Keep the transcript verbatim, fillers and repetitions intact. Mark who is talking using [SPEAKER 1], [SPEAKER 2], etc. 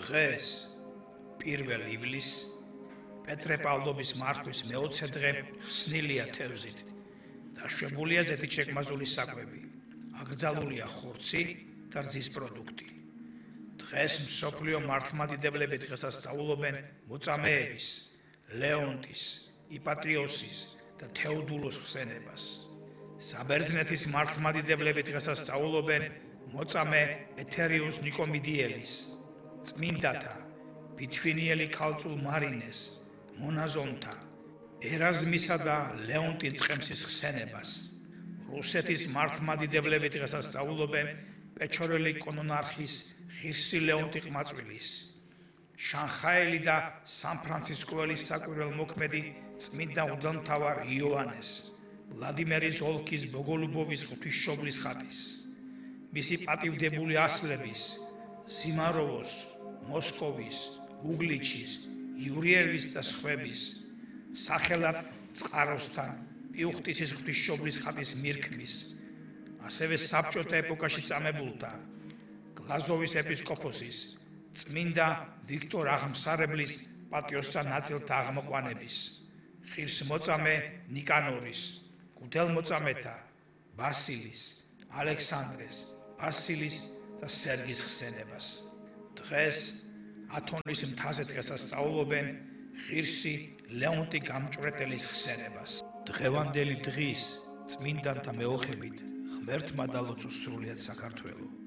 [SPEAKER 1] დღეს პირველ ივლისს პეტრე პავლოვის მარხვის მეოცე დღე ხსნილია თევზით. დაშვებულია ზეთი ჩეკმაზული საკვები, აკრძალულია ხორცი და რძის პროდუქტი. დღეს მსოფლიო მართლმადიდებლები დღესასწაულობენ მოწამეების, ლეონტის, იპატრიოსის და თეოდულოს ხსენებას. საბერძნეთის მართლმადიდებლები დღესასწაულობენ მოწამე ეთერიუს ნიკომიდიელის, წმინდათა, ბითვინიელი ქალწულ მარინეს, მონაზონთა, ერაზმისა და ლეონტი წყემსის ხსენებას. რუსეთის მართლმადიდებლები დღესასწაულობენ პეჩორელი კონონარხის ღირსი ლეონტი ყმაწვილის, შანხაელი და სან-ფრანცისკოელის საკვირველთმოქმედი წმინდა მღვდელმთავარ იოანეს, ვლადიმერის ოლქის ბოგოლუბოვის ღვთისმშობლის ხატის, მისი პატივდებული ასლების, ზიმაროვოს, მოსკოვის, უგლიჩის, იურიევის და სხვების, სახელად წყაროსთან, პიუხტისის ღვთისმშობლის ხატის მირქმის, ასევე საბჭოთა ეპოქაში წამებულთა, გლაზოვის ეპისკოპოსის, წმინდა ვიქტორ აღმსარებლის პატიოსთან ნაწილთა აღმოყვანების, ღირსმოწამე ნიკანორის, მღვდელმოწამეთა ბასილის, ალექსანდრეს, ბასილის და სერგის ხსენებას. დღეს ათონის მთაზე დღესასწაულობენ ღირსი ლეონტი გამჭვრეტელის ხსენებას. დღევანდელი დღის წმინდანთა მეოხებით ღმერთმა დალოცოს სრულიად საქართველო.